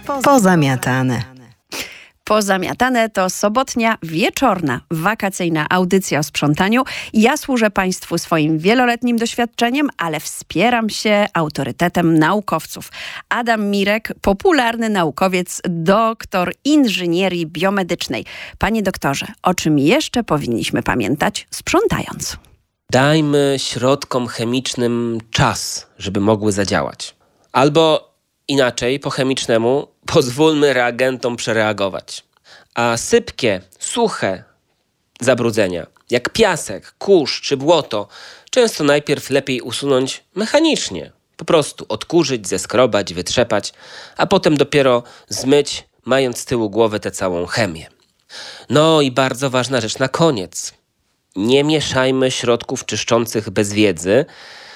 Pozamiatane. Pozamiatane to sobotnia, wieczorna, wakacyjna audycja o sprzątaniu. Ja służę Państwu swoim wieloletnim doświadczeniem, ale wspieram się autorytetem naukowców. Adam Mirek, popularny naukowiec, doktor inżynierii biomedycznej. Panie doktorze, o czym jeszcze powinniśmy pamiętać, sprzątając? Dajmy środkom chemicznym czas, żeby mogły zadziałać. Albo inaczej, po chemicznemu, pozwólmy reagentom przereagować. A sypkie, suche zabrudzenia, jak piasek, kurz czy błoto, często najpierw lepiej usunąć mechanicznie. Po prostu odkurzyć, zeskrobać, wytrzepać, a potem dopiero zmyć, mając z tyłu głowy tę całą chemię. No i bardzo ważna rzecz na koniec. Nie mieszajmy środków czyszczących bez wiedzy.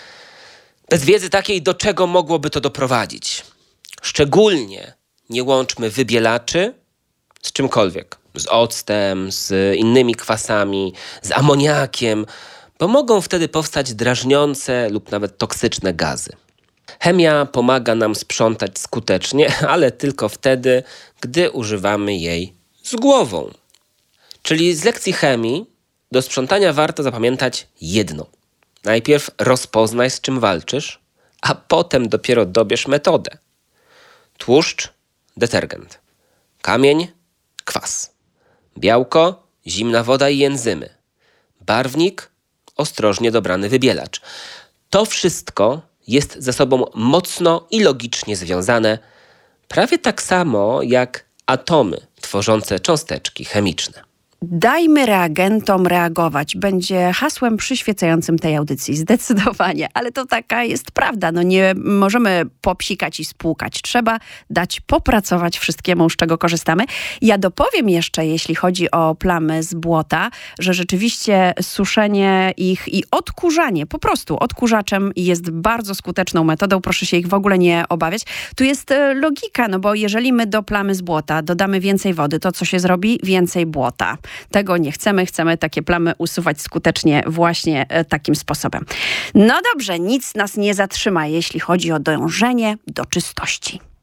Bez wiedzy takiej, do czego mogłoby to doprowadzić. Szczególnie nie łączmy wybielaczy z czymkolwiek. Z octem, z innymi kwasami, z amoniakiem, bo mogą wtedy powstać drażniące lub nawet toksyczne gazy. Chemia pomaga nam sprzątać skutecznie, ale tylko wtedy, gdy używamy jej z głową. Czyli z lekcji chemii do sprzątania warto zapamiętać jedno. Najpierw rozpoznaj, z czym walczysz, a potem dopiero dobierz metodę. Tłuszcz, detergent. Kamień, kwas. Białko, zimna woda i enzymy. Barwnik, ostrożnie dobrany wybielacz. To wszystko jest ze sobą mocno i logicznie związane, prawie tak samo jak atomy tworzące cząsteczki chemiczne. Dajmy reagentom reagować. Będzie hasłem przyświecającym tej audycji. Zdecydowanie. Ale to taka jest prawda. No nie możemy popsikać i spłukać. Trzeba dać popracować wszystkiemu, z czego korzystamy. Ja dopowiem jeszcze, jeśli chodzi o plamy z błota, że rzeczywiście suszenie ich i odkurzanie, po prostu odkurzaczem jest bardzo skuteczną metodą. Proszę się ich w ogóle nie obawiać. Tu jest logika, no bo jeżeli my do plamy z błota dodamy więcej wody, to co się zrobi? Więcej błota. Tego nie chcemy. Chcemy takie plamy usuwać skutecznie właśnie takim sposobem. No dobrze, nic nas nie zatrzyma, jeśli chodzi o dążenie do czystości.